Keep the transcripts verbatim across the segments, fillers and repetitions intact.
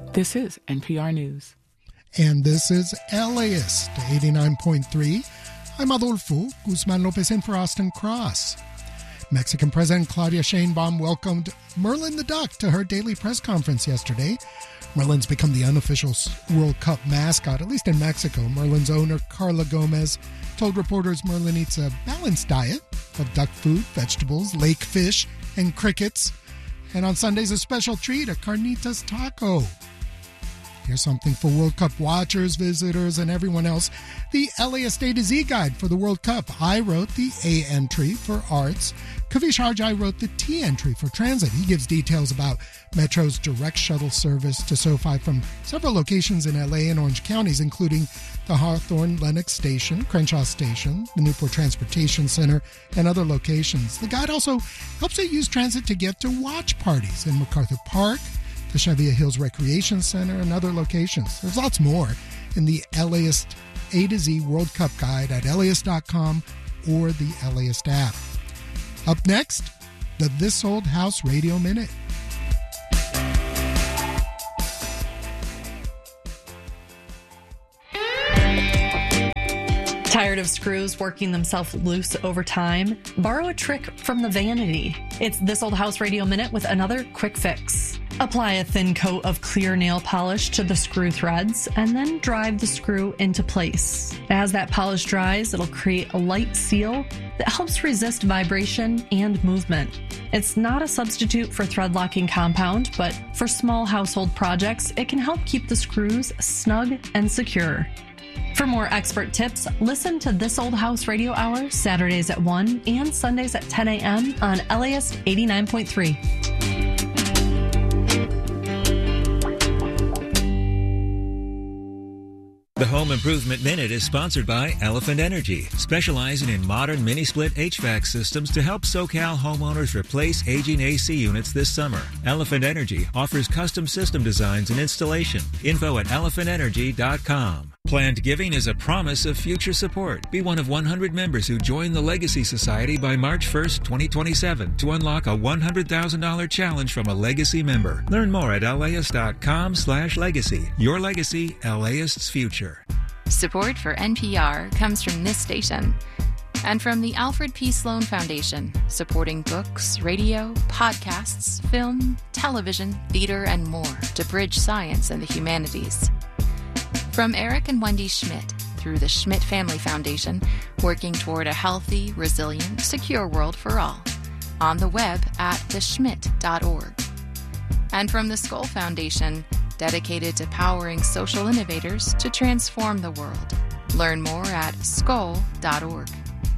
This is N P R News. And this is LAist eighty-nine point three. I'm Adolfo Guzman Lopez in for Austin Cross. Mexican President Claudia Sheinbaum welcomed Merlin the Duck to her daily press conference yesterday. Merlin's become the unofficial World Cup mascot, at least in Mexico. Merlin's owner, Carla Gomez, told reporters Merlin eats a balanced diet of duck food, vegetables, lake fish, and crickets. And on Sundays, a special treat, a carnitas taco. Here's something for World Cup watchers, visitors, and everyone else. The LAist A to Z guide for the World Cup. I wrote the A entry for arts. Kavish Harjai wrote the T entry for transit. He gives details about Metro's direct shuttle service to SoFi from several locations in L A and Orange counties, including the Hawthorne Lennox Station, Crenshaw Station, the Newport Transportation Center, and other locations. The guide also helps you use transit to get to watch parties in MacArthur Park, the Cheviot Hills Recreation Center, and other locations. There's lots more in the LAist A to Z World Cup Guide at LAist dot com or the LAist app. Up next, the This Old House Radio Minute. Tired of screws working themselves loose over time? Borrow a trick from the vanity. It's This Old House Radio Minute with another quick fix. Apply a thin coat of clear nail polish to the screw threads and then drive the screw into place. As that polish dries, it'll create a light seal that helps resist vibration and movement. It's not a substitute for thread locking compound, but for small household projects, it can help keep the screws snug and secure. For more expert tips, listen to This Old House Radio Hour Saturdays at one and Sundays at ten a.m. on LAist eighty-nine point three. The Home Improvement Minute is sponsored by Elephant Energy, specializing in modern mini-split H V A C systems to help SoCal homeowners replace aging A C units this summer. Elephant Energy offers custom system designs and installation. Info at elephant energy dot com. Planned giving is a promise of future support. Be one of one hundred members who join the Legacy Society by March first, twenty twenty-seven to unlock a one hundred thousand dollars challenge from a Legacy member. Learn more at LAist dot com slash legacy. Your legacy, LAist's future. Support for N P R comes from this station and from the Alfred P. Sloan Foundation, supporting books, radio, podcasts, film, television, theater, and more to bridge science and the humanities. From Eric and Wendy Schmidt through the Schmidt Family Foundation, working toward a healthy, resilient, secure world for all. On the web at the schmidt dot org. And from the Skoll Foundation, dedicated to powering social innovators to transform the world. Learn more at skoll dot org.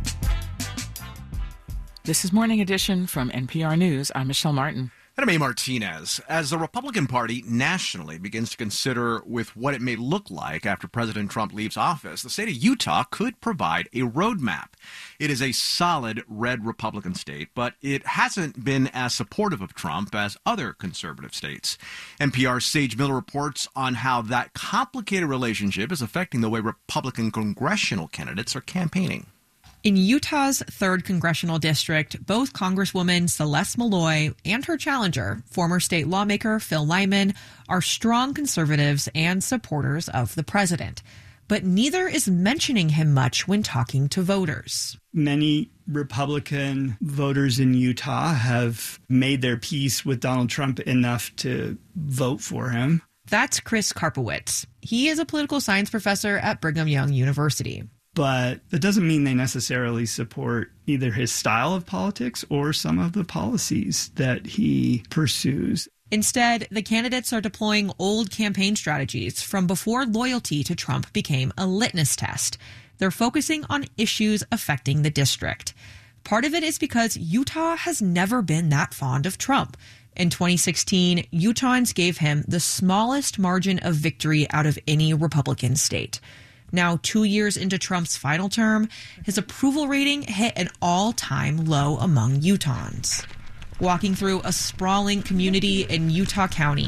This is Morning Edition from N P R News. I'm Michelle Martin. And I'm A. Martinez. As the Republican Party nationally begins to consider with what it may look like after President Trump leaves office, the state of Utah could provide a roadmap. It is a solid red Republican state, but it hasn't been as supportive of Trump as other conservative states. N P R's Sage Miller reports on how that complicated relationship is affecting the way Republican congressional candidates are campaigning. In Utah's third congressional district, both Congresswoman Celeste Malloy and her challenger, former state lawmaker Phil Lyman, are strong conservatives and supporters of the president. But neither is mentioning him much when talking to voters. Many Republican voters in Utah have made their peace with Donald Trump enough to vote for him. That's Chris Karpowitz. He is a political science professor at Brigham Young University. But that doesn't mean they necessarily support either his style of politics or some of the policies that he pursues. Instead, the candidates are deploying old campaign strategies from before loyalty to Trump became a litmus test. They're focusing on issues affecting the district. Part of it is because Utah has never been that fond of Trump. In twenty sixteen, Utahns gave him the smallest margin of victory out of any Republican state. Now, two years into Trump's final term, his approval rating hit an all-time low among Utahns. Walking through a sprawling community in Utah County,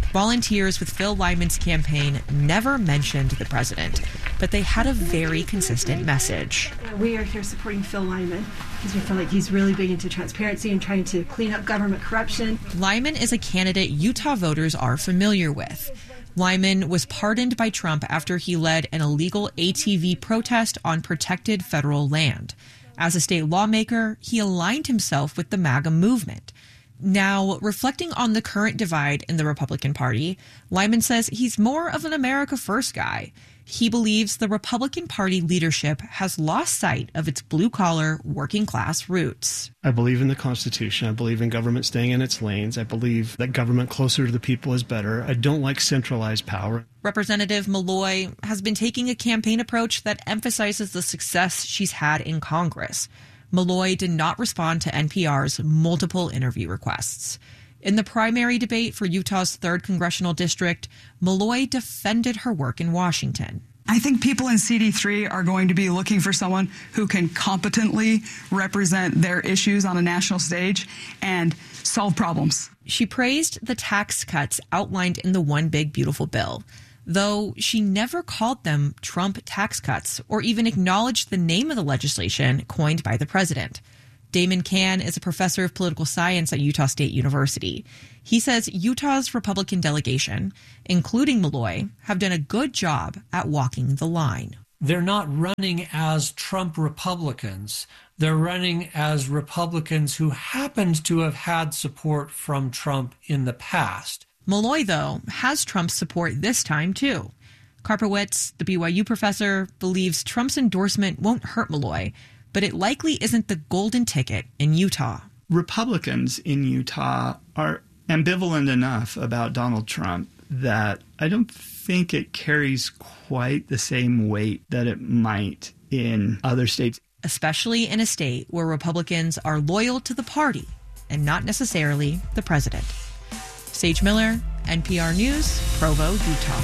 Volunteers with Phil Lyman's campaign never mentioned the president, but they had a very consistent message. We are here supporting Phil Lyman because we feel like he's really big into transparency and trying to clean up government corruption. Lyman is a candidate Utah voters are familiar with. Lyman was pardoned by Trump after he led an illegal A T V protest on protected federal land. As a state lawmaker, he aligned himself with the MAGA movement. Now, reflecting on the current divide in the Republican Party, Lyman says he's more of an America First guy. He believes the Republican Party leadership has lost sight of its blue-collar, working-class roots. I believe in the Constitution. I believe in government staying in its lanes. I believe that government closer to the people is better. I don't like centralized power. Representative Malloy has been taking a campaign approach that emphasizes the success she's had in Congress. Malloy did not respond to N P R's multiple interview requests. In the primary debate for Utah's third congressional district, Malloy defended her work in Washington. I think people in C D three are going to be looking for someone who can competently represent their issues on a national stage and solve problems. She praised the tax cuts outlined in the One Big Beautiful Bill, though she never called them Trump tax cuts or even acknowledged the name of the legislation coined by the president. Damon Cann is a professor of political science at Utah State University. He says Utah's Republican delegation, including Malloy, have done a good job at walking the line. They're not running as Trump Republicans. They're running as Republicans who happened to have had support from Trump in the past. Malloy, though, has Trump's support this time, too. Karpowitz, the B Y U professor, believes Trump's endorsement won't hurt Malloy, but it likely isn't the golden ticket in Utah. Republicans in Utah are ambivalent enough about Donald Trump that I don't think it carries quite the same weight that it might in other states. Especially in a state where Republicans are loyal to the party and not necessarily the president. Sage Miller, N P R News, Provo, Utah.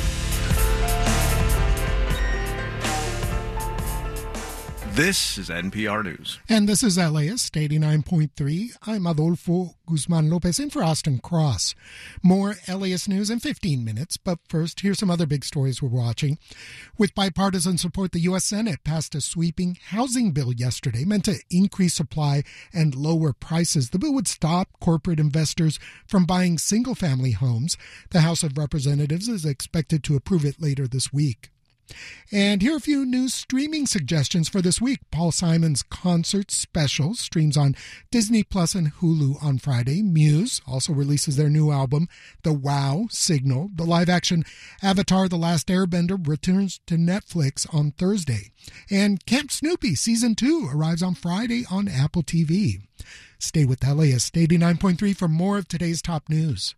This is N P R News. And this is L A S eighty-nine point three. I'm Adolfo Guzman Lopez in for Austin Cross. More L A S news in fifteen minutes, but first, here's some other big stories we're watching. With bipartisan support, the U S Senate passed a sweeping housing bill yesterday meant to increase supply and lower prices. The bill would stop corporate investors from buying single-family homes. The House of Representatives is expected to approve it later this week. And here are a few new streaming suggestions for this week. Paul Simon's concert special streams on Disney Plus and Hulu on Friday. Muse also releases their new album, The Wow Signal. The live-action Avatar: The Last Airbender returns to Netflix on Thursday. And Camp Snoopy Season two arrives on Friday on Apple T V. Stay with L A S eighty-nine point three for more of today's top news.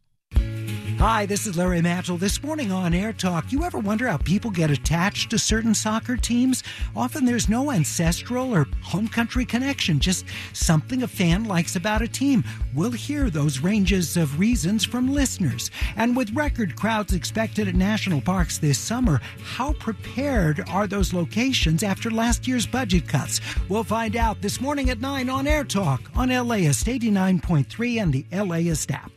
Hi, this is Larry Matchell. This morning on Air Talk, you ever wonder how people get attached to certain soccer teams? Often there's no ancestral or home country connection, just something a fan likes about a team. We'll hear those ranges of reasons from listeners. And with record crowds expected at national parks this summer, how prepared are those locations after last year's budget cuts? We'll find out this morning at nine on Air Talk on L A S eighty-nine point three and the L A S app.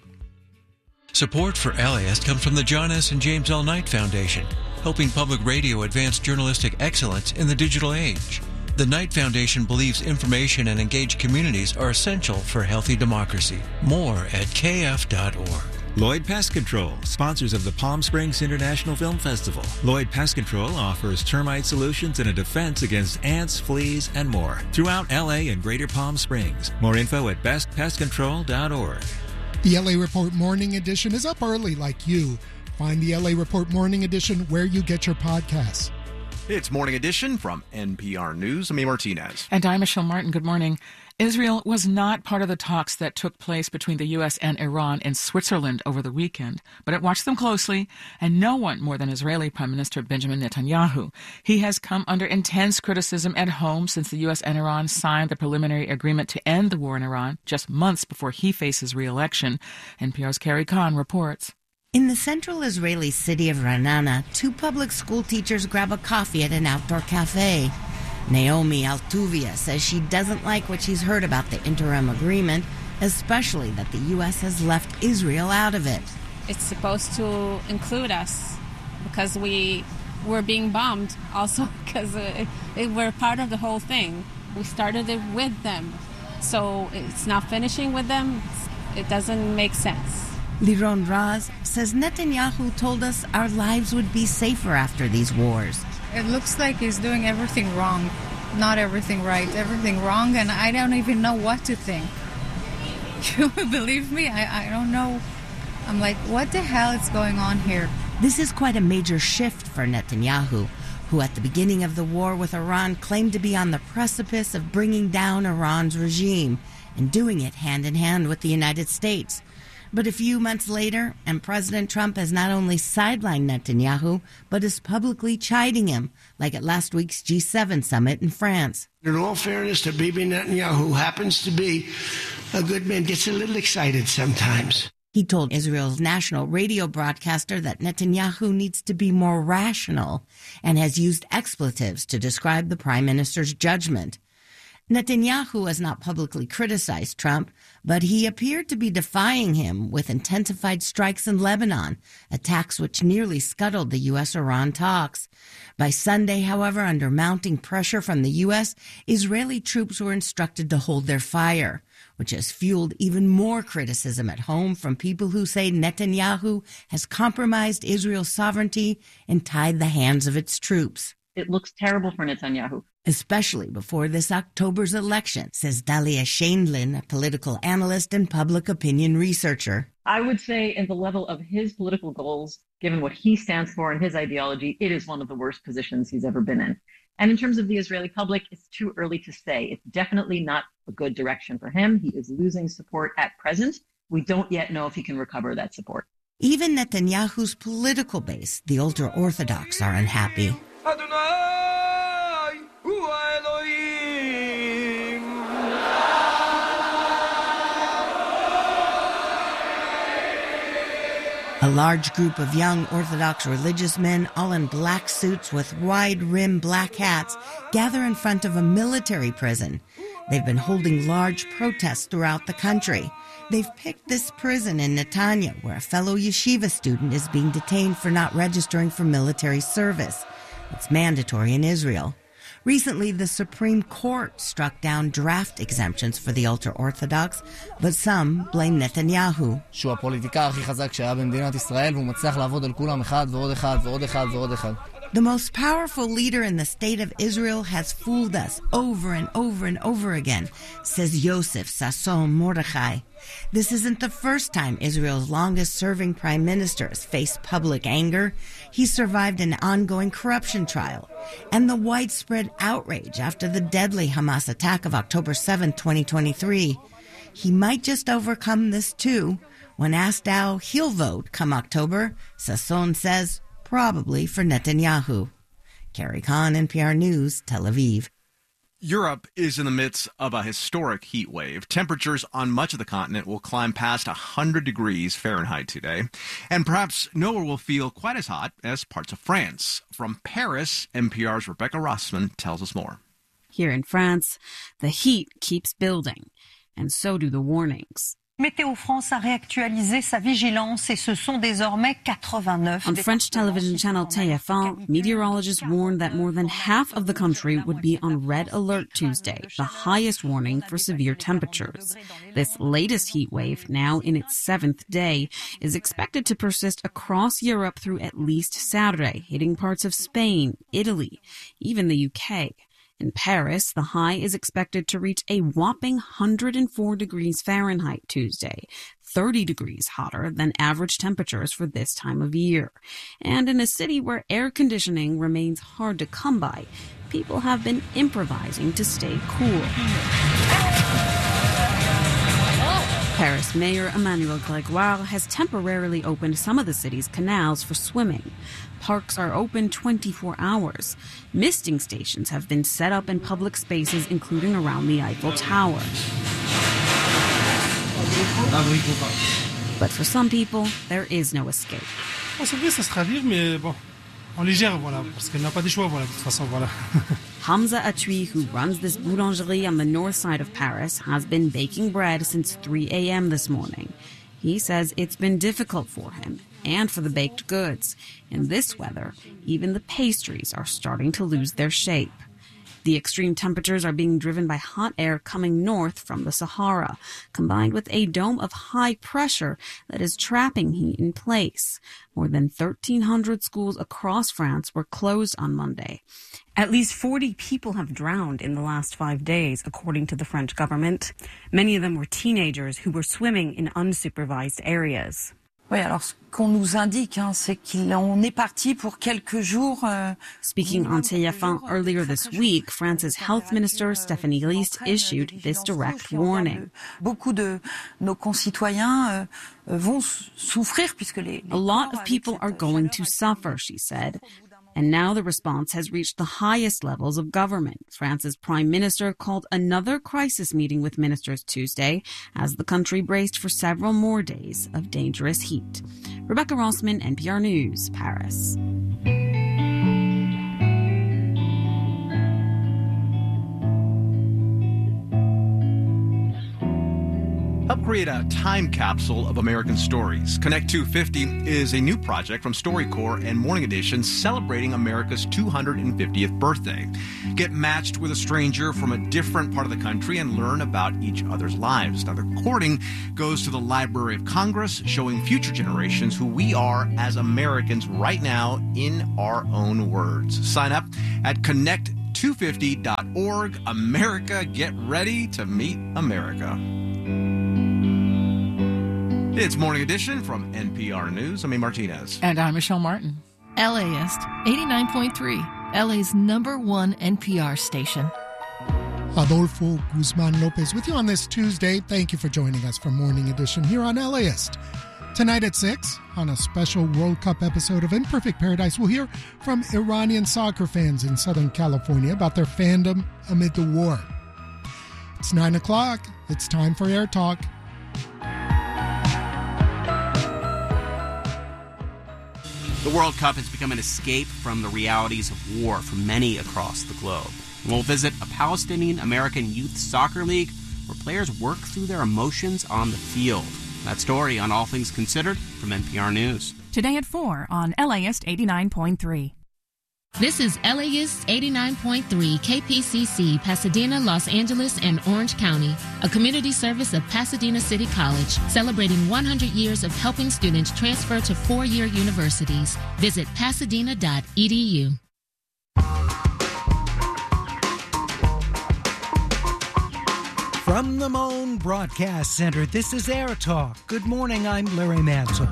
Support for L A S comes from the John S. and James L. Knight Foundation, helping public radio advance journalistic excellence in the digital age. The Knight Foundation believes information and engaged communities are essential for healthy democracy. More at k f dot org. Lloyd Pest Control, sponsors of the Palm Springs International Film Festival. Lloyd Pest Control offers termite solutions and a defense against ants, fleas, and more throughout L A and Greater Palm Springs. More info at best pest control dot org. The L A Report Morning Edition is up early like you. Find the L A Report Morning Edition where you get your podcasts. It's Morning Edition from N P R News. I'm E. Martinez. And I'm Michelle Martin. Good morning. Israel was not part of the talks that took place between the U S and Iran in Switzerland over the weekend, but it watched them closely, and no one more than Israeli Prime Minister Benjamin Netanyahu. He has come under intense criticism at home since the U S and Iran signed the preliminary agreement to end the war in Iran just months before he faces re-election. N P R's Carrie Kahn reports. In the central Israeli city of Ra'anana, two public school teachers grab a coffee at an outdoor cafe. Naomi Altuvia says she doesn't like what she's heard about the interim agreement, especially that the U S has left Israel out of it. it's supposed to include us because we were being bombed also because uh, it, we're part of the whole thing. We started it with them. So it's not finishing with them. It doesn't make sense. Liron Raz says Netanyahu told us our lives would be safer after these wars. It looks like he's doing everything wrong. Not everything right, everything wrong, and I don't even know what to think. You believe me? I, I don't know. I'm like, what the hell is going on here? This is quite a major shift for Netanyahu, who at the beginning of the war with Iran claimed to be on the precipice of bringing down Iran's regime and doing it hand in hand with the United States. But a few months later, and President Trump has not only sidelined Netanyahu, but is publicly chiding him, like at last week's G seven summit in France. In all fairness to Bibi Netanyahu, who happens to be a good man, gets a little excited sometimes. He told Israel's national radio broadcaster that Netanyahu needs to be more rational and has used expletives to describe the prime minister's judgment. Netanyahu has not publicly criticized Trump, but he appeared to be defying him with intensified strikes in Lebanon, attacks which nearly scuttled the U S Iran talks. By Sunday, however, under mounting pressure from the U S, Israeli troops were instructed to hold their fire, which has fueled even more criticism at home from people who say Netanyahu has compromised Israel's sovereignty and tied the hands of its troops. It looks terrible for Netanyahu. Especially before this October's election, says Dalia Shaindlin, a political analyst and public opinion researcher. I would say in the level of his political goals, given what he stands for and his ideology, it is one of the worst positions he's ever been in. And in terms of the Israeli public, it's too early to say. It's definitely not a good direction for him. He is losing support at present. We don't yet know if he can recover that support. Even Netanyahu's political base, the ultra-Orthodox, are unhappy. A large group of young Orthodox religious men, all in black suits with wide-rimmed black hats, gather in front of a military prison. They've been holding large protests throughout the country. They've picked this prison in Netanya, where a fellow yeshiva student is being detained for not registering for military service. It's mandatory in Israel. Recently, the Supreme Court struck down draft exemptions for the ultra-Orthodox, but some blame Netanyahu. שהוא הפוליטיקאי הכי חזק שהיה במדינת ישראל, והוא מצליח לעבוד על כולם אחד ועוד אחד ועוד אחד ועוד אחד. The most powerful leader in the state of Israel has fooled us over and over and over again, says Yosef Sasson Mordechai. This isn't the first time Israel's longest-serving prime minister has faced public anger. He survived an ongoing corruption trial and the widespread outrage after the deadly Hamas attack of October seventh, twenty twenty-three. He might just overcome this too. When asked how he'll vote come October, Sasson says, probably for Netanyahu. Carrie Khan, N P R News, Tel Aviv. Europe is in the midst of a historic heat wave. Temperatures on much of the continent will climb past one hundred degrees Fahrenheit today. And perhaps nowhere will feel quite as hot as parts of France. From Paris, N P R's Rebecca Rossman tells us more. Here in France, the heat keeps building, and so do the warnings. Météo France a réactualisé sa vigilance et ce sont désormais eighty-nine. On French television channel T F one, meteorologists warned that more than half of the country would be on red alert Tuesday, the highest warning for severe temperatures. This latest heat wave, now in its seventh day, is expected to persist across Europe through at least Saturday, hitting parts of Spain, Italy, even the U K. In Paris, the high is expected to reach a whopping one hundred four degrees Fahrenheit Tuesday, thirty degrees hotter than average temperatures for this time of year. And in a city where air conditioning remains hard to come by, people have been improvising to stay cool. Paris Mayor Emmanuel Grégoire has temporarily opened some of the city's canals for swimming. Parks are open twenty-four hours. Misting stations have been set up in public spaces, including around the Eiffel Tower. But for some people, there is no escape. Hamza Atui, who runs this boulangerie on the north side of Paris, has been baking bread since three a.m. this morning. He says it's been difficult for him and for the baked goods. In this weather, even the pastries are starting to lose their shape. The extreme temperatures are being driven by hot air coming north from the Sahara, combined with a dome of high pressure that is trapping heat in place. More than thirteen hundred schools across France were closed on Monday. At least forty people have drowned in the last five days, according to the French government. Many of them were teenagers who were swimming in unsupervised areas. Oui, alors ce qu'on nous indique, hein, c'est qu'on est parti pour quelques jours. Euh, Speaking on T F one earlier this week, France's health minister Stephanie List issued this direct warning. Beaucoup de nos concitoyens euh, vont souffrir puisque les. A lot of people are going to suffer, she said. And now the response has reached the highest levels of government. France's prime minister called another crisis meeting with ministers Tuesday as the country braced for several more days of dangerous heat. Rebecca Rossman, N P R News, Paris. Help create a time capsule of American stories. Connect two fifty is a new project from StoryCorps and Morning Edition celebrating America's two hundred fiftieth birthday. Get matched with a stranger from a different part of the country and learn about each other's lives. Now, the recording goes to the Library of Congress, showing future generations who we are as Americans right now in our own words. Sign up at connect two fifty dot org. America, get ready to meet America. It's Morning Edition from N P R News. I'm A. Martinez. And I'm Michelle Martin. L A ist, eighty-nine point three, L A's number one N P R station. Adolfo Guzman Lopez with you on this Tuesday. Thank you for joining us for Morning Edition here on L A ist. Tonight at six, on a special World Cup episode of Imperfect Paradise, we'll hear from Iranian soccer fans in Southern California about their fandom amid the war. It's nine o'clock. It's time for Air Talk. The World Cup has become an escape from the realities of war for many across the globe. We'll visit a Palestinian-American youth soccer league where players work through their emotions on the field. That story on All Things Considered from N P R News. Today at four on L A ist eighty-nine point three. This is L A ist eighty-nine point three K P C C, Pasadena, Los Angeles, and Orange County, a community service of Pasadena City College, celebrating one hundred years of helping students transfer to four-year universities. Visit pasadena dot e d u. From the Moan Broadcast Center, this is Air Talk. Good morning, I'm Larry Mansell.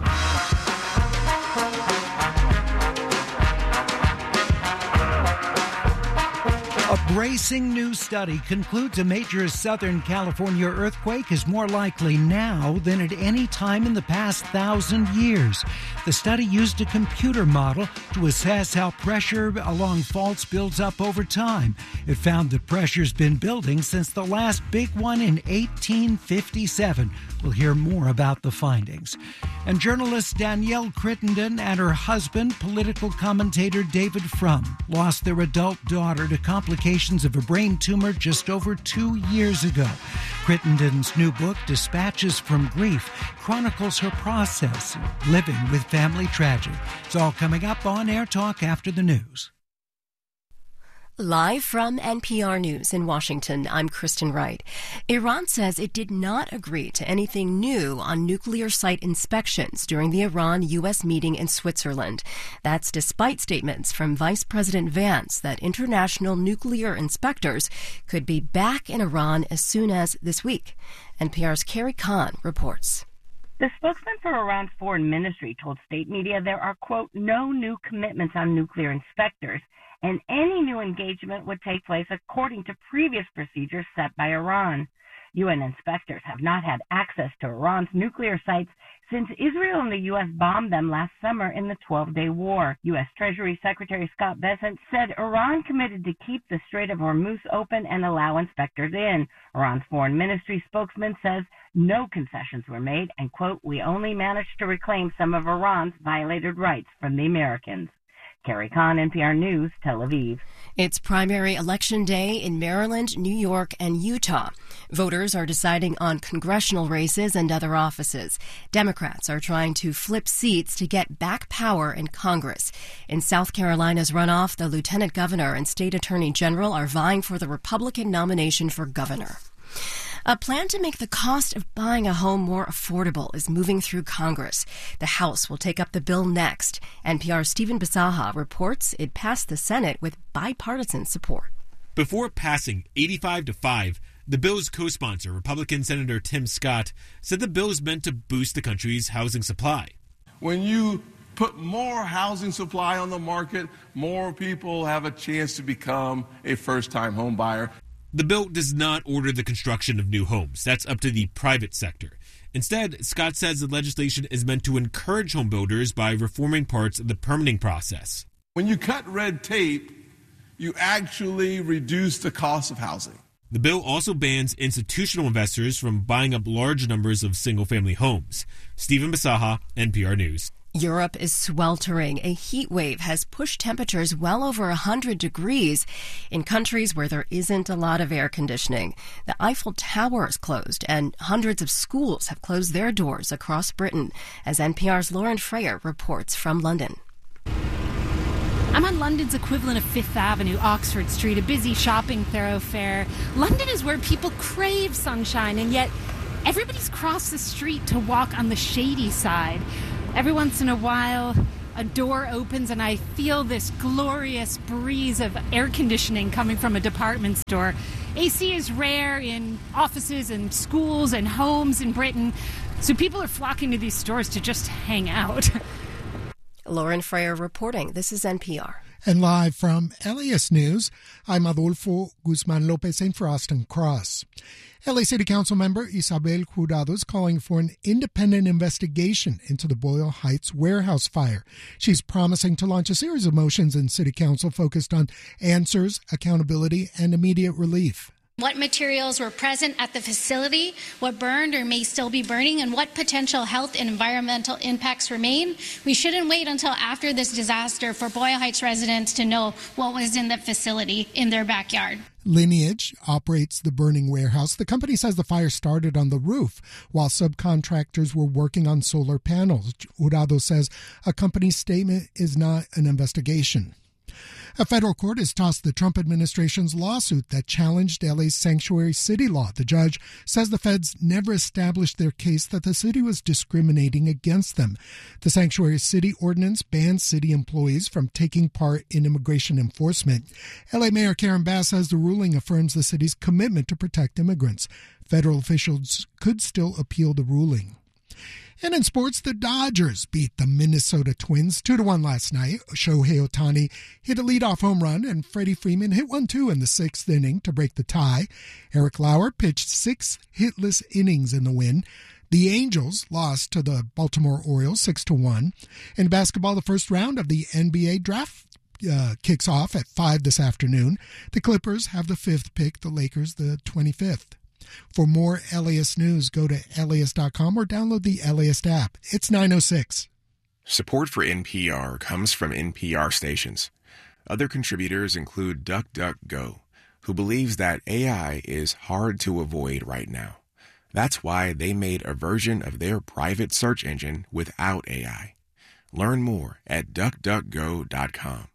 A bracing new study concludes a major Southern California earthquake is more likely now than at any time in the past thousand years. The study used a computer model to assess how pressure along faults builds up over time. It found that pressure's been building since the last big one in eighteen fifty-seven. We'll hear more about the findings. And journalist Danielle Crittenden and her husband, political commentator David Frum, lost their adult daughter to complications of a brain tumor just over two years ago. Crittenden's new book, Dispatches from Grief, chronicles her process of living with family tragedy. It's all coming up on Air Talk after the news. Live from N P R News in Washington, I'm Kristen Wright. Iran says it did not agree to anything new on nuclear site inspections during the Iran-U S meeting in Switzerland. That's despite statements from Vice President Vance that international nuclear inspectors could be back in Iran as soon as this week. N P R's Carrie Kahn reports. The spokesman for Iran's foreign ministry told state media there are, quote, no new commitments on nuclear inspectors, and any new engagement would take place according to previous procedures set by Iran. U N inspectors have not had access to Iran's nuclear sites since Israel and the U S bombed them last summer in the twelve-day war. U S Treasury Secretary Scott Bessent said Iran committed to keep the Strait of Hormuz open and allow inspectors in. Iran's foreign ministry spokesman says no concessions were made and, quote, we only managed to reclaim some of Iran's violated rights from the Americans. Carrie Kahn, N P R News, Tel Aviv. It's primary election day in Maryland, New York, and Utah. Voters are deciding on congressional races and other offices. Democrats are trying to flip seats to get back power in Congress. In South Carolina's runoff, the lieutenant governor and state attorney general are vying for the Republican nomination for governor. A plan to make the cost of buying a home more affordable is moving through Congress. The House will take up the bill next. N P R's Stephen Bisaha reports it passed the Senate with bipartisan support. Before passing eighty-five to five, the bill's co-sponsor, Republican Senator Tim Scott, said the bill is meant to boost the country's housing supply. When you put more housing supply on the market, more people have a chance to become a first-time home buyer. The bill does not order the construction of new homes. That's up to the private sector. Instead, Scott says the legislation is meant to encourage home builders by reforming parts of the permitting process. When you cut red tape, you actually reduce the cost of housing. The bill also bans institutional investors from buying up large numbers of single-family homes. Stephen Bisaha, N P R News. Europe is sweltering. A heat wave has pushed temperatures well over one hundred degrees in countries where there isn't a lot of air conditioning. The Eiffel Tower is closed, and hundreds of schools have closed their doors across Britain, as N P R's Lauren Freyer reports from London. I'm on London's equivalent of Fifth Avenue, Oxford Street, a busy shopping thoroughfare. London is where people crave sunshine, and yet everybody's crossed the street to walk on the shady side. Every once in a while, a door opens and I feel this glorious breeze of air conditioning coming from a department store. A C is rare in offices and schools and homes in Britain, so people are flocking to these stores to just hang out. Lauren Freyer reporting. This is N P R. And live from L A S News, I'm Adolfo Guzman Lopez in for Austin Cross. L A City Council member Isabel Jurado is calling for an independent investigation into the Boyle Heights warehouse fire. She's promising to launch a series of motions in City Council focused on answers, accountability, and immediate relief. What materials were present at the facility, what burned or may still be burning, and what potential health and environmental impacts remain. We shouldn't wait until after this disaster for Boyle Heights residents to know what was in the facility in their backyard. Lineage operates the burning warehouse. The company says the fire started on the roof while subcontractors were working on solar panels. Jurado says a company statement is not an investigation. A federal court has tossed the Trump administration's lawsuit that challenged L A's sanctuary city law. The judge says the feds never established their case that the city was discriminating against them. The sanctuary city ordinance bans city employees from taking part in immigration enforcement. L A Mayor Karen Bass says the ruling affirms the city's commitment to protect immigrants. Federal officials could still appeal the ruling. And in sports, the Dodgers beat the Minnesota Twins two to one last night. Shohei Ohtani hit a leadoff home run, and Freddie Freeman hit one too in the sixth inning to break the tie. Eric Lauer pitched six hitless innings in the win. The Angels lost to the Baltimore Orioles six to one. In basketball, the first round of the N B A draft uh, kicks off at five this afternoon. The Clippers have the fifth pick, the Lakers the twenty-fifth. For more L A S news, go to L A S dot com or download the L A S app. It's nine oh six. Support for N P R comes from N P R stations. Other contributors include DuckDuckGo, who believes that A I is hard to avoid right now. That's why they made a version of their private search engine without A I. Learn more at duck duck go dot com.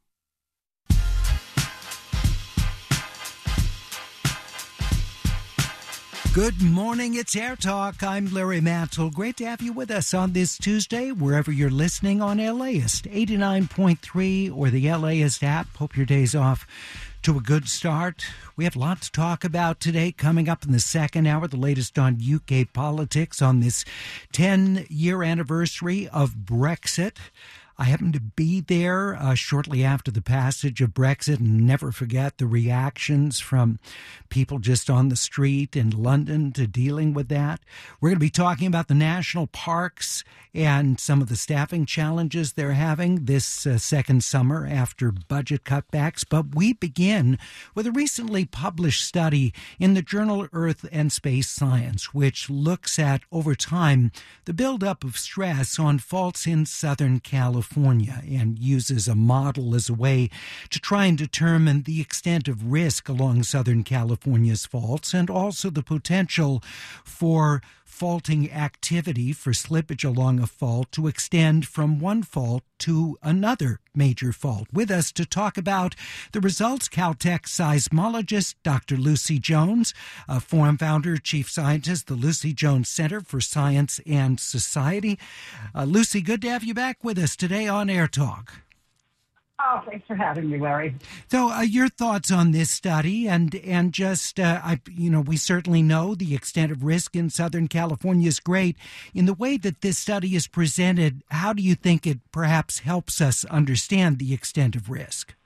Good morning, it's Air Talk. I'm Larry Mantle. Great to have you with us on this Tuesday, wherever you're listening on LAist eighty-nine point three or the LAist app. Hope your day's off to a good start. We have a lot to talk about today. Coming up in the second hour, the latest on U K politics on this ten-year anniversary of Brexit. I happened to be there uh, shortly after the passage of Brexit and never forget the reactions from people just on the street in London to dealing with that. We're going to be talking about the national parks and some of the staffing challenges they're having this uh, second summer after budget cutbacks. But we begin with a recently published study in the journal Earth and Space Science, which looks at, over time, the buildup of stress on faults in Southern California. California and uses a model as a way to try and determine the extent of risk along Southern California's faults and also the potential for faulting activity for slippage along a fault to extend from one fault to another major fault. With us to talk about the results, Caltech seismologist Doctor Lucy Jones, a forum founder, chief scientist, the Lucy Jones Center for Science and Society. Uh, Lucy, good to have you back with us today on Air Talk. Oh, thanks for having me, Larry. So, uh, your thoughts on this study, and and just, uh, I, you know, we certainly know the extent of risk in Southern California is great. In the way that this study is presented, how do you think it perhaps helps us understand the extent of risk?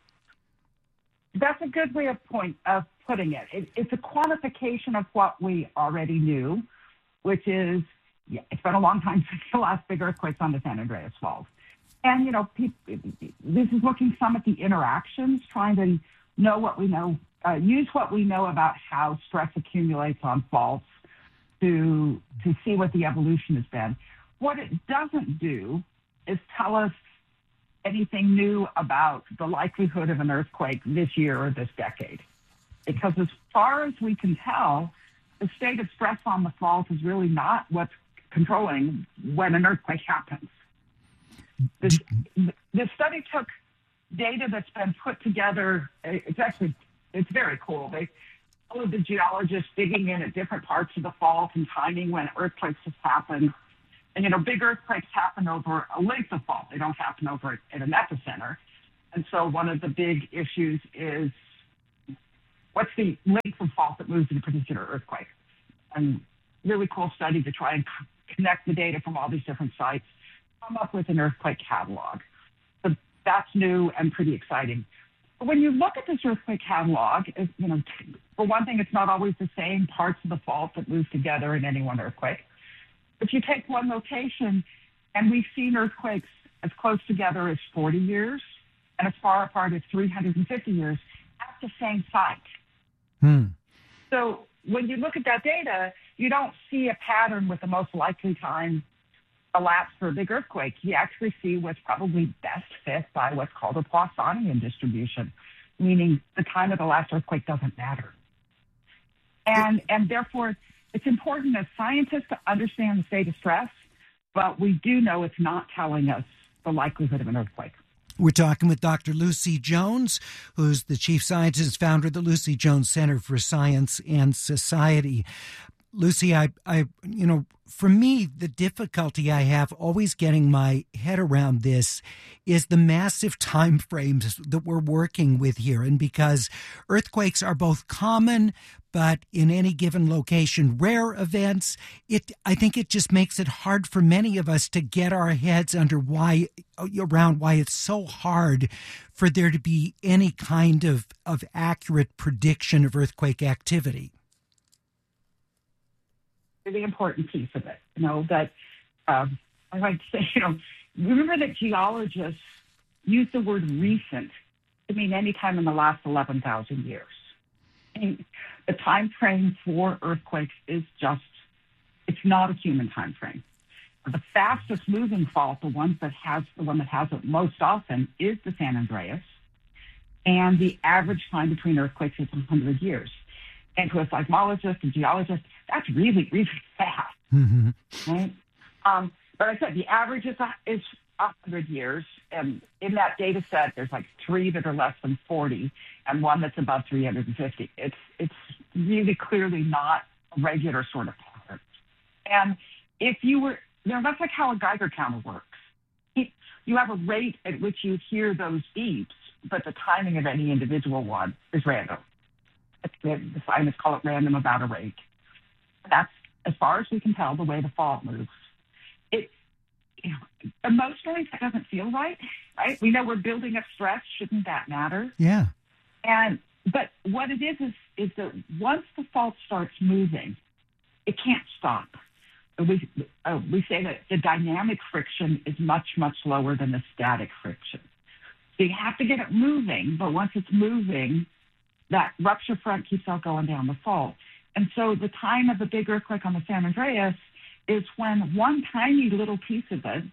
That's a good way of point of putting it. it. It's a quantification of what we already knew, which is, yeah, it's been a long time since the last big earthquakes on the San Andreas Fault. And, you know, this is looking some at the interactions, trying to know what we know, uh, use what we know about how stress accumulates on faults to to see what the evolution has been. What it doesn't do is tell us anything new about the likelihood of an earthquake this year or this decade. Because as far as we can tell, the state of stress on the fault is really not what's controlling when an earthquake happens. This, this study took data that's been put together. It's actually, it's very cool. They all of the geologists digging in at different parts of the fault and timing when earthquakes have happened. And, you know, big earthquakes happen over a length of fault. They don't happen over at an epicenter. And so one of the big issues is what's the length of fault that moves in a particular earthquake? And really cool study to try and connect the data from all these different sites, come up with an earthquake catalog. So that's new and pretty exciting. But when you look at this earthquake catalog, it, you know, for one thing, it's not always the same parts of the fault that move together in any one earthquake. But you take one location, and we've seen earthquakes as close together as forty years and as far apart as three hundred fifty years at the same site. Hmm. So when you look at that data, you don't see a pattern with the most likely time elapsed for a big earthquake. You actually see what's probably best fit by what's called a Poissonian distribution, meaning the time of the last earthquake doesn't matter. And and therefore, it's important as scientists to understand the state of stress, but we do know it's not telling us the likelihood of an earthquake. We're talking with Doctor Lucy Jones, who's the chief scientist, founder of the Lucy Jones Center for Science and Society. Lucy, I, I, you know, for me, the difficulty I have always getting my head around this is the massive time frames that we're working with here. And because earthquakes are both common, but in any given location, rare events, it, I think it just makes it hard for many of us to get our heads under why, around why it's so hard for there to be any kind of, of accurate prediction of earthquake activity. The important piece of it, you know, that um, I like to say, you know, remember that geologists use the word recent to mean any time in the last eleven thousand years. I mean, the time frame for earthquakes is just, it's not a human time frame. The fastest moving fault, the one that has the one that has it most often, is the San Andreas, and the average time between earthquakes is one hundred years. And to a seismologist and geologist, that's really, really fast, mm-hmm. right? Um, but I said the average is is one hundred years, and in that data set, there's like three that are less than forty, and one that's above three hundred fifty. It's it's really clearly not a regular sort of pattern. And if you were, you know, that's like how a Geiger counter works. It, you have a rate at which you hear those beeps, but the timing of any individual one is random. The scientists call it random about a rate. That's, as far as we can tell, the way the fault moves. It, you know, emotionally, that doesn't feel right, right? We know we're building up stress. Shouldn't that matter? Yeah. And but what it is is is that once the fault starts moving, it can't stop. We uh, we say that the dynamic friction is much much lower than the static friction. So you have to get it moving, but once it's moving, that rupture front keeps on going down the fault. And so the time of the big earthquake on the San Andreas is when one tiny little piece of it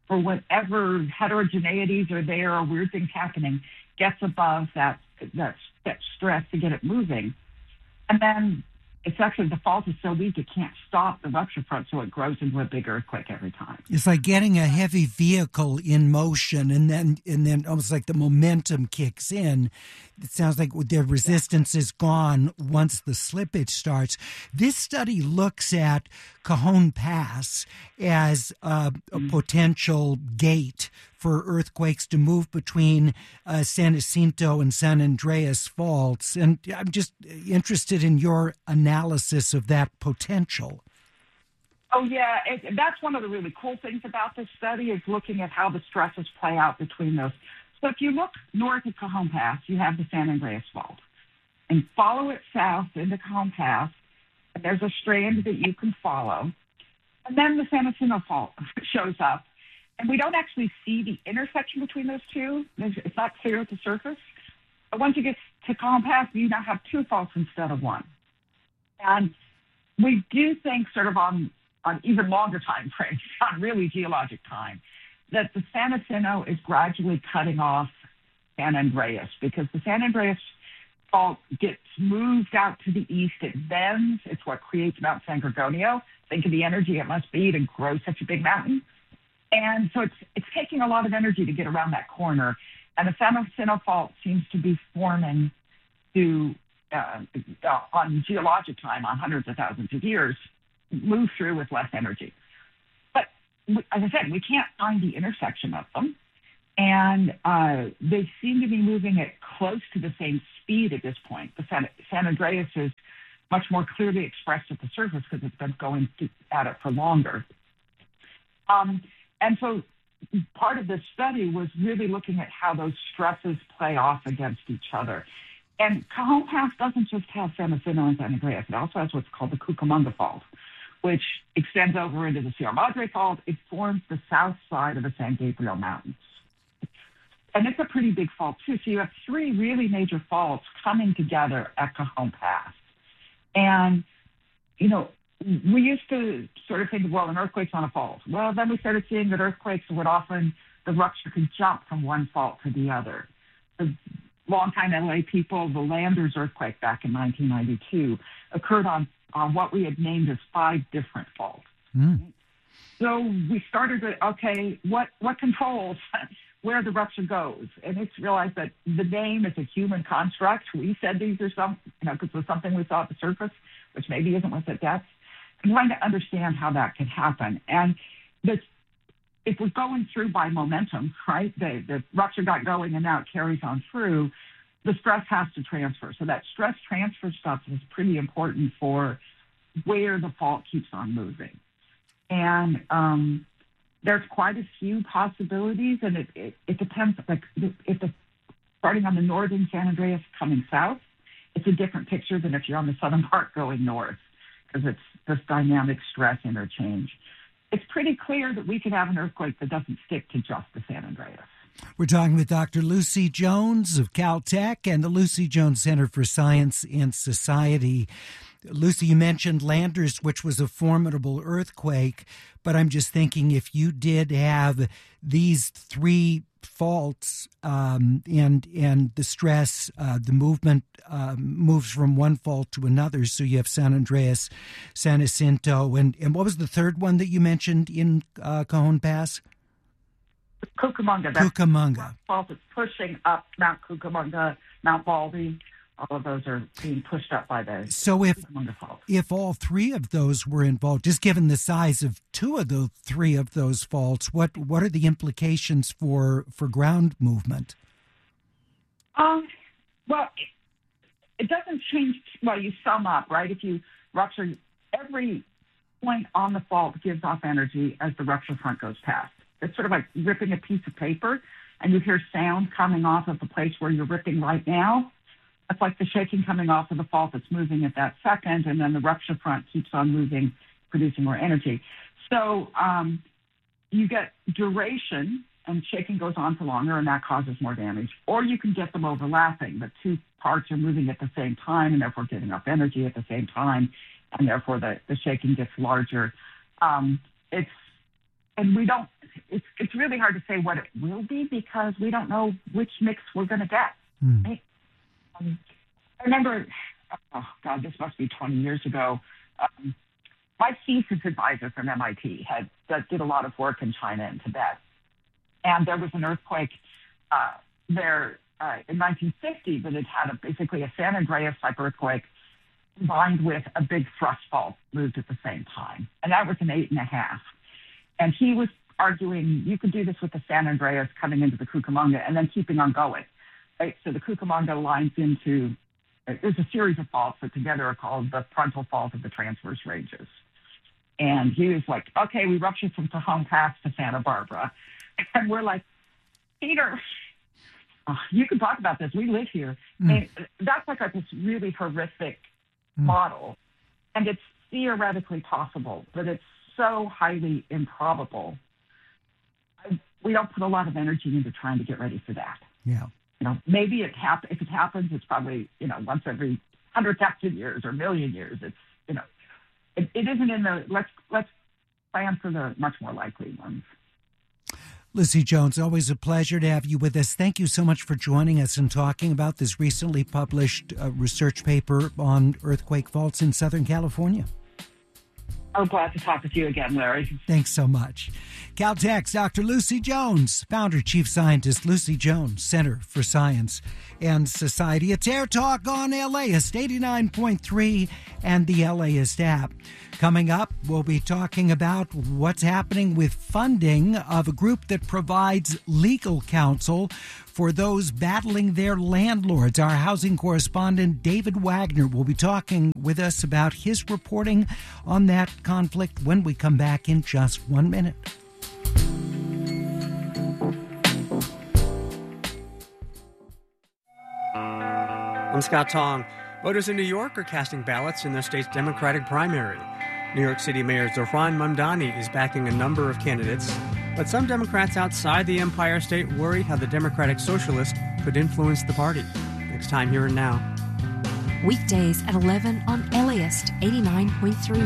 or whatever heterogeneities are there or weird things happening, gets above that, that, that stress to get it moving. And then it's actually, the fault is so weak it can't stop the rupture front, so it grows into a big earthquake every time. It's like getting a heavy vehicle in motion, and then and then almost like the momentum kicks in. It sounds like the resistance is gone once the slippage starts. This study looks at Cajon Pass as a, a potential gate for earthquakes to move between uh, San Jacinto and San Andreas faults. And I'm just interested in your analysis of that potential. Oh, yeah. It, that's one of the really cool things about this study is looking at how the stresses play out between those. So if you look north of Cajon Pass, you have the San Andreas Fault. And follow it south into Cajon Pass, and there's a strand that you can follow. And then the San Jacinto Fault shows up. And we don't actually see the intersection between those two. It's not clear at the surface. But once you get to Cajon Pass, you now have two faults instead of one. And we do think sort of on, on even longer time frames, on really geologic time, that the San Jacinto is gradually cutting off San Andreas because the San Andreas Fault gets moved out to the east. It bends. It's what creates Mount San Gorgonio. Think of the energy it must be to grow such a big mountain. And so it's it's taking a lot of energy to get around that corner. And the San Jacinto Fault seems to be forming to, uh, uh, on geologic time, on hundreds of thousands of years, move through with less energy. But as I said, we can't find the intersection of them. And uh, they seem to be moving at close to the same speed at this point. The San, San Andreas is much more clearly expressed at the surface because it's been going at it for longer. Um, And so part of this study was really looking at how those stresses play off against each other. And Cajon Pass doesn't just have San Jacinto and San Andreas. It also has what's called the Cucamonga Fault, which extends over into the Sierra Madre Fault. It forms the south side of the San Gabriel Mountains. And it's a pretty big fault, too. So you have three really major faults coming together at Cajon Pass. And, you know, we used to sort of think, well, an earthquake's on a fault. Well, then we started seeing that earthquakes would often, the rupture could jump from one fault to the other. The longtime L A people, the Landers earthquake back in nineteen ninety-two occurred on, on what we had named as five different faults. Mm. So we started to, okay, what, what controls where the rupture goes? And it's realized that the name is a human construct. We said these are some, you know, because it was something we saw at the surface, which maybe isn't what's at depth. And trying to understand how that could happen. And this, if we're going through by momentum, right, the, the rupture got going and now it carries on through, the stress has to transfer. So that stress transfer stuff is pretty important for where the fault keeps on moving. And um, there's quite a few possibilities, and it, it, it depends. Like if the starting on the northern San Andreas coming south, it's a different picture than if you're on the southern part going north, because it's this dynamic stress interchange. It's pretty clear that we could have an earthquake that doesn't stick to just the San Andreas. We're talking with Doctor Lucy Jones of Caltech and the Lucy Jones Center for Science and Society. Lucy, you mentioned Landers, which was a formidable earthquake, but I'm just thinking if you did have these three faults um, and and the stress, uh, the movement um, moves from one fault to another. So you have San Andreas, San Jacinto, and, and what was the third one that you mentioned in uh, Cajon Pass? Cucamonga. Cucamonga. Fault is pushing up Mount Cucamonga, Mount Baldy. All of those are being pushed up by the So if Cucamonga Fault. if all three of those were involved, just given the size of two of the three of those faults, what what are the implications for, for ground movement? Um, well, it, it doesn't change. Well, you sum up, right? If you rupture, every point on the fault gives off energy as the rupture front goes past. It's sort of like ripping a piece of paper, and you hear sound coming off of the place where you're ripping right now. It's like the shaking coming off of the fault that's moving at that second, and then the rupture front keeps on moving, producing more energy. So um, you get duration, and shaking goes on for longer, and that causes more damage. Or you can get them overlapping. The two parts are moving at the same time, and therefore giving off energy at the same time, and therefore the, the shaking gets larger. Um, it's and we don't it's it's really hard to say what it will be because we don't know which mix we're going to get. Mm. Right? Um, I remember, oh God, this must be twenty years ago. Um, my thesis advisor from M I T had that did a lot of work in China and Tibet, and there was an earthquake uh, there uh, in nineteen fifty that had had a, basically a San Andreas-type earthquake combined with a big thrust fault moved at the same time, and that was an eight and a half. And he was arguing you could do this with the San Andreas coming into the Cucamonga and then keeping on going. Right? So the Cucamonga lines into, there's a series of faults that together are called the frontal fault of the transverse ranges. And he was like, okay, we ruptured from Cajon Pass to Santa Barbara. And we're like, Peter, oh, you can talk about this. We live here. Mm. And that's like a, this really horrific mm. model. And it's theoretically possible, but it's so highly improbable. I, we don't put a lot of energy into trying to get ready for that. Yeah. You know, maybe it hap- if it happens, it's probably, you know, once every one hundred thousand years or million years. It's, you know, it, it isn't in the, let's, let's plan for the much more likely ones. Lizzie Jones, always a pleasure to have you with us. Thank you so much for joining us and talking about this recently published uh, research paper on earthquake faults in Southern California. Oh, glad to talk with you again, Larry. Thanks so much. Caltech's Doctor Lucy Jones, founder, chief scientist, Lucy Jones, Center for Science and Society. It's Air Talk on LAist eighty-nine point three and the LAist app. Coming up, we'll be talking about what's happening with funding of a group that provides legal counsel for those battling their landlords. Our housing correspondent, David Wagner, will be talking with us about his reporting on that conflict when we come back in just one minute. I'm Scott Tong. Voters in New York are casting ballots in their state's Democratic primary. New York City Mayor Zohran Mamdani is backing a number of candidates, but some Democrats outside the Empire State worry how the Democratic Socialist could influence the party. Next time, Here and Now. Weekdays at eleven on LAist eighty-nine point three.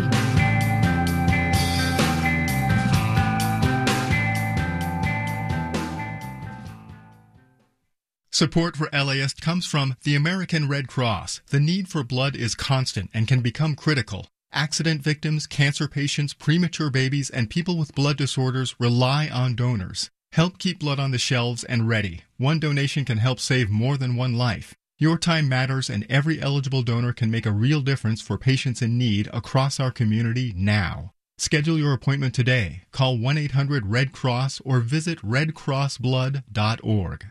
Support for LAist comes from the American Red Cross. The need for blood is constant and can become critical. Accident victims, cancer patients, premature babies, and people with blood disorders rely on donors. Help keep blood on the shelves and ready. One donation can help save more than one life. Your time matters, and every eligible donor can make a real difference for patients in need across our community now. Schedule your appointment today. Call one eight hundred red cross or visit red cross blood dot org.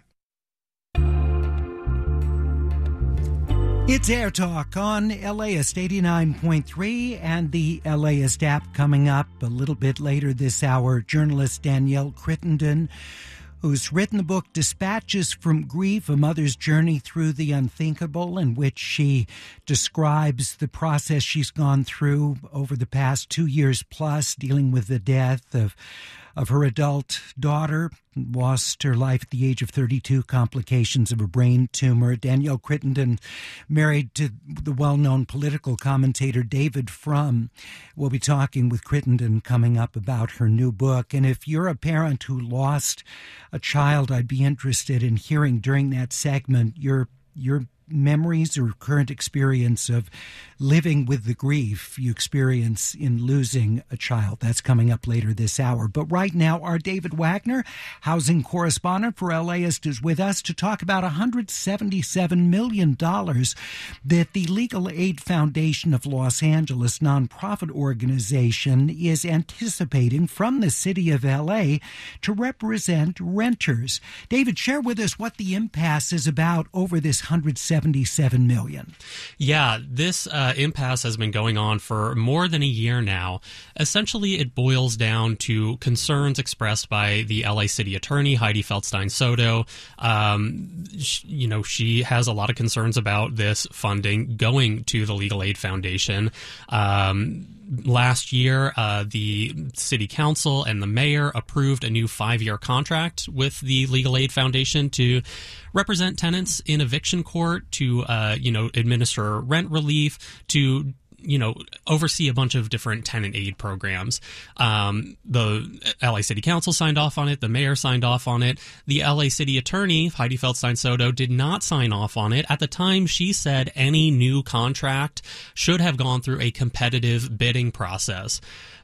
It's Air Talk on LAist eighty-nine point three and the LAist app. Coming up a little bit later this hour, journalist Danielle Crittenden, who's written the book Dispatches from Grief, A Mother's Journey Through the Unthinkable, in which she describes the process she's gone through over the past two years plus, dealing with the death of of her adult daughter, lost her life at the age of thirty-two, complications of a brain tumor. Danielle Crittenden, married to the well-known political commentator David Frum. We'll be talking with Crittenden coming up about her new book. And if you're a parent who lost a child, I'd be interested in hearing during that segment your your memories or current experience of living with the grief you experience in losing a child. That's coming up later this hour. But right now, our David Wagner, housing correspondent for LAist, is with us to talk about one hundred seventy-seven million dollars that the Legal Aid Foundation of Los Angeles, nonprofit organization, is anticipating from the city of L A to represent renters. David, share with us what the impasse is about over this one hundred seventy-seven million dollars. Yeah, this uh, impasse has been going on for more than a year now. Essentially, it boils down to concerns expressed by the L A City Attorney, Heidi Feldstein-Soto. Um, sh- you know, she has a lot of concerns about this funding going to the Legal Aid Foundation. Um, Last year, uh, the city council and the mayor approved a new five-year contract with the Legal Aid Foundation to represent tenants in eviction court, to, uh, you know, administer rent relief, to you know, oversee a bunch of different tenant aid programs. Um, the L A City Council signed off on it. The mayor signed off on it. The L A City Attorney, Heidi Feldstein-Soto, did not sign off on it. At the time, she said any new contract should have gone through a competitive bidding process.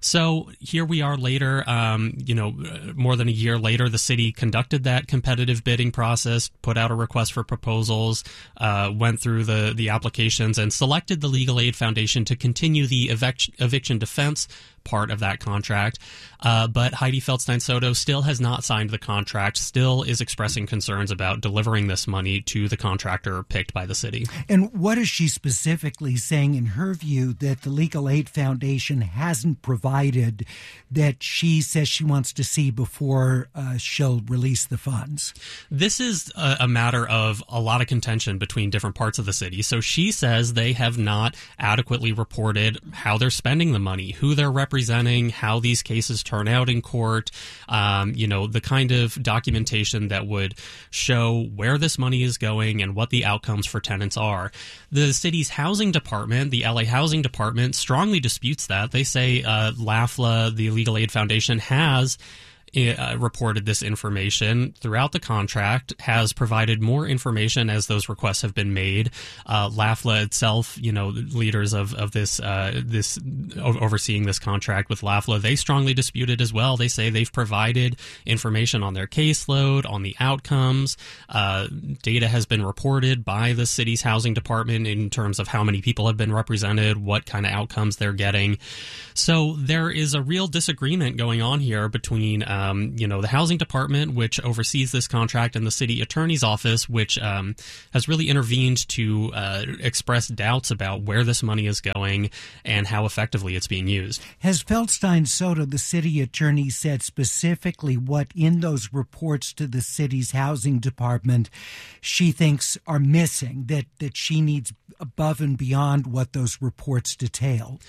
So here we are later, um, you know, more than a year later, the city conducted that competitive bidding process, put out a request for proposals, uh, went through the, the applications, and selected the Legal Aid Foundation to continue the evic- eviction defense part of that contract. Uh, but Heidi Feldstein-Soto still has not signed the contract, still is expressing concerns about delivering this money to the contractor picked by the city. And what is she specifically saying, in her view, that the Legal Aid Foundation hasn't provided that she says she wants to see before uh, she'll release the funds? This is a, a matter of a lot of contention between different parts of the city. So she says they have not adequately reported how they're spending the money, who they're representing, how these cases turn out in court, um, you know, the kind of documentation that would show where this money is going and what the outcomes for tenants are. The city's housing department, the L A Housing Department, strongly disputes that. They say uh, LAFLA, the Legal Aid Foundation, has Uh, reported this information throughout the contract, has provided more information as those requests have been made. Uh, LAFLA itself, you know, leaders of of this uh, this overseeing this contract with LAFLA, they strongly dispute it as well. They say they've provided information on their caseload, on the outcomes. Uh, data has been reported by the city's housing department in terms of how many people have been represented, what kind of outcomes they're getting. So there is a real disagreement going on here between uh, Um, you know, the housing department, which oversees this contract, and the city attorney's office, which um, has really intervened to uh, express doubts about where this money is going and how effectively it's being used. Has Feldstein-Soto, the city attorney, said specifically what in those reports to the city's housing department she thinks are missing, that, that she needs above and beyond what those reports detail?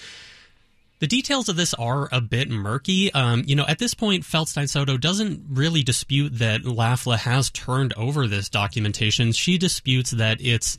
The details of this are a bit murky. Um, you know, at this point, Feldstein-Soto doesn't really dispute that LAFLA has turned over this documentation. She disputes that it's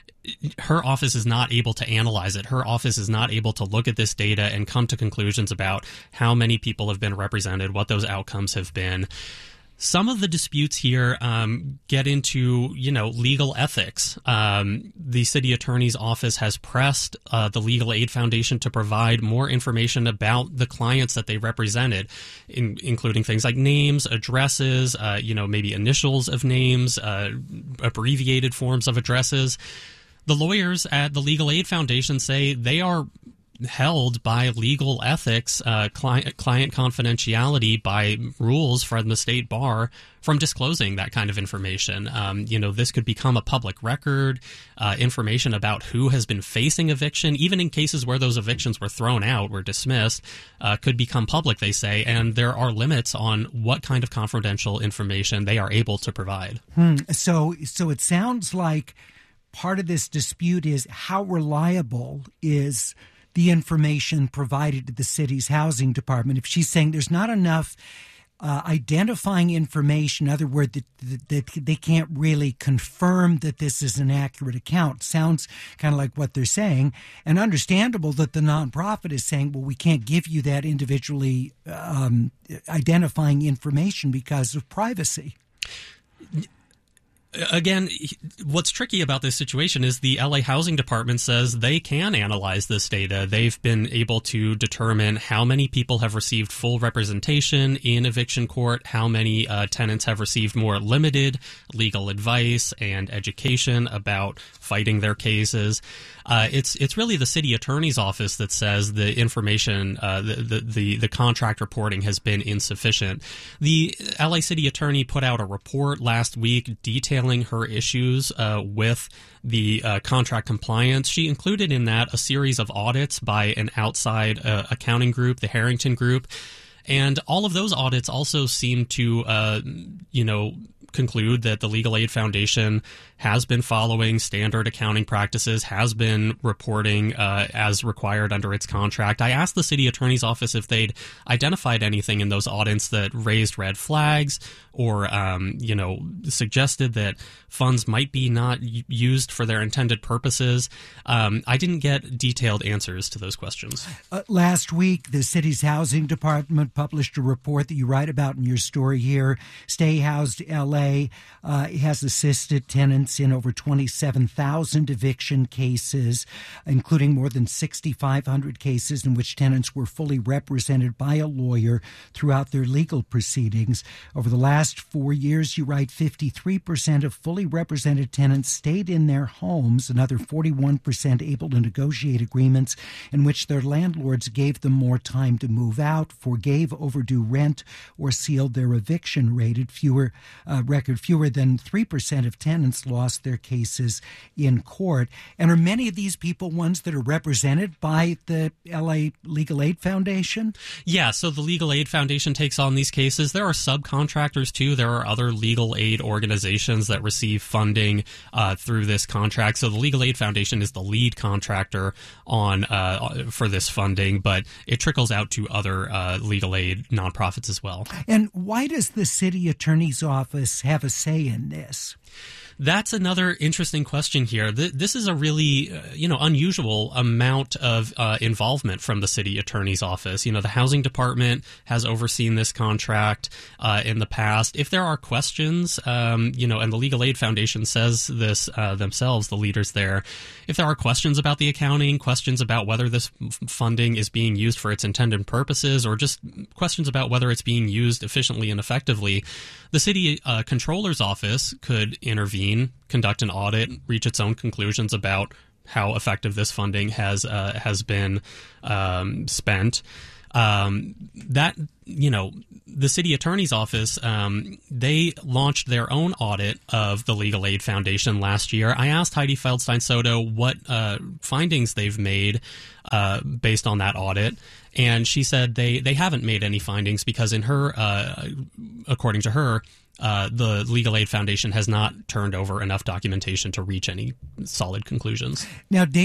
her office is not able to analyze it. Her office is not able to look at this data and come to conclusions about how many people have been represented, what those outcomes have been. Some of the disputes here um, get into, you know, legal ethics. Um, the city attorney's office has pressed uh, the Legal Aid Foundation to provide more information about the clients that they represented, in, including things like names, addresses, uh, you know, maybe initials of names, uh, abbreviated forms of addresses. The lawyers at the Legal Aid Foundation say they are held by legal ethics, uh, client, client confidentiality, by rules from the state bar from disclosing that kind of information. Um, you know, this could become a public record, uh, information about who has been facing eviction, even in cases where those evictions were thrown out, were dismissed, uh, could become public, they say, and there are limits on what kind of confidential information they are able to provide. Hmm. So, so it sounds like part of this dispute is how reliable is the information provided to the city's housing department. If she's saying there's not enough uh, identifying information, in other words, that, that, that they can't really confirm that this is an accurate account, sounds kind of like what they're saying, and understandable that the nonprofit is saying, well, we can't give you that individually um, identifying information because of privacy. Again, what's tricky about this situation is the L A Housing Department says they can analyze this data. They've been able to determine how many people have received full representation in eviction court, how many uh, tenants have received more limited legal advice and education about fighting their cases. Uh, it's it's really the city attorney's office that says the information, uh, the, the, the, the contract reporting has been insufficient. The L A city attorney put out a report last week detailing her issues uh, with the uh, contract compliance. She included in that a series of audits by an outside uh, accounting group, the Harrington Group, and all of those audits also seem to, uh, you know, conclude that the Legal Aid Foundation has been following standard accounting practices, has been reporting uh, as required under its contract. I asked the city attorney's office if they'd identified anything in those audits that raised red flags or, um, you know, suggested that funds might be not used for their intended purposes. Um, I didn't get detailed answers to those questions. Uh, last week, the city's housing department published a report that you write about in your story here. Stay Housed L A uh, has assisted tenants in over twenty-seven thousand eviction cases, including more than six thousand five hundred cases in which tenants were fully represented by a lawyer throughout their legal proceedings. Over the last four years, you write fifty-three percent of fully represented tenants stayed in their homes, another forty-one percent able to negotiate agreements in which their landlords gave them more time to move out, forgave overdue rent, or sealed their eviction rated. Fewer uh, record fewer than three percent of tenants lost their cases in court. And are many of these people ones that are represented by the L A Legal Aid Foundation? Yeah, so the Legal Aid Foundation takes on these cases. There are subcontractors too. There are other legal aid organizations that receive funding uh, through this contract. So the Legal Aid Foundation is the lead contractor on uh, for this funding, but it trickles out to other uh, legal aid nonprofits as well. And why does the city attorney's office have a say in this? That's another interesting question here. This is a really, uh, you know, unusual amount of uh, involvement from the city attorney's office. You know, the housing department has overseen this contract uh, in the past. If there are questions, um, you know, and the Legal Aid Foundation says this uh, themselves, the leaders there, if there are questions about the accounting, questions about whether this f- funding is being used for its intended purposes, or just questions about whether it's being used efficiently and effectively, the city uh, controller's office could intervene, conduct an audit, reach its own conclusions about how effective this funding has uh, has been um, spent. Um, that, you know, the city attorney's office, um, they launched their own audit of the Legal Aid Foundation last year. I asked Heidi Feldstein Soto what uh, findings they've made uh, based on that audit. And she said they, they haven't made any findings because in her, uh, according to her, uh, the Legal Aid Foundation has not turned over enough documentation to reach any solid conclusions. Now,